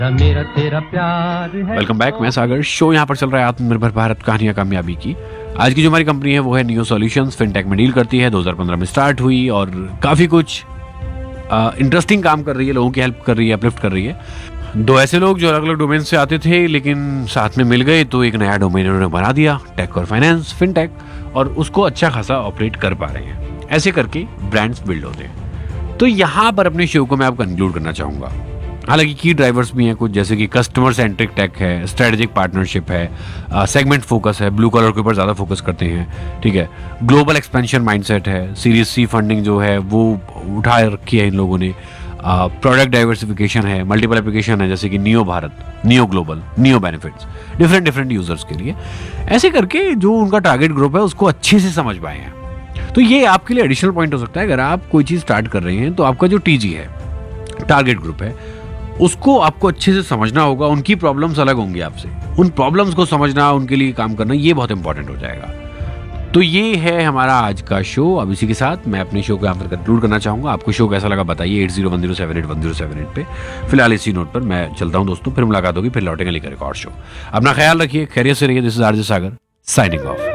मेरा तेरा प्यार है। वेलकम बैक, मैं सागर। शो यहाँ पर चल रहा है आत्मनिर्भर भारत कहानियां कामयाबी की। आज की जो हमारी कंपनी है वो है नियो सॉल्यूशंस। फिनटेक में डील करती है, 2015 में स्टार्ट हुई और काफ़ी कुछ इंटरेस्टिंग काम कर रही है, लोगों की हेल्प कर रही है, अपलिफ्ट कर रही है। दो ऐसे लोग जो अलग अलग डोमेन से आते थे लेकिन साथ में मिल गए तो एक नया डोमेन उन्होंने बना दिया, टेक और फाइनेंस, फिनटेक, और उसको अच्छा खासा ऑपरेट कर पा रहे हैं। ऐसे करके ब्रांड्स बिल्ड होते हैं। तो यहाँ पर अपने शो को मैं आपको कंक्लूड करना चाहूँगा। हालांकि की ड्राइवर्स भी हैं कुछ, जैसे कि कस्टमर सेंट्रिक टेक है, स्ट्रेटेजिक पार्टनरशिप है, सेगमेंट फोकस है, ब्लू कलर के ऊपर ज़्यादा फोकस करते हैं, ठीक है, ग्लोबल एक्सपेंशन माइंडसेट है, सीरीज सी फंडिंग जो है वो उठा रखी है इन लोगों ने, प्रोडक्ट डाइवर्सिफिकेशन है, मल्टीपल एप्लीकेशन है जैसे कि neo Bharat, neo global, neo benefits, different different users के लिए। ऐसे करके जो उनका टारगेट ग्रुप है उसको अच्छे से समझ पाए हैं। तो ये आपके लिए एडिशनल पॉइंट हो सकता है। अगर आप कोई चीज़ स्टार्ट कर रहे हैं तो आपका जो टीजी है, टारगेट ग्रुप है, उसको आपको अच्छे से समझना होगा। उनकी प्रॉब्लम्स अलग होंगी आपसे, उन प्रॉब्लम्स को समझना, उनके लिए काम करना, ये बहुत इंपॉर्टेंट हो जाएगा। तो ये है हमारा आज का शो। अब इसी के साथ मैं अपने शो को यहाँ पर कंक्लूड करना चाहूँगा। आपको शो कैसा लगा बताइए 8010781078 पे। फिलहाल इसी नोट पर मैं चलता हूँ दोस्तों, फिर मुलाकात होगी, फिर लौटेंगे लेकर एक और शो। अपना ख्याल रखिए, खैरियत से रहिए। This is RJ Sagar signing off.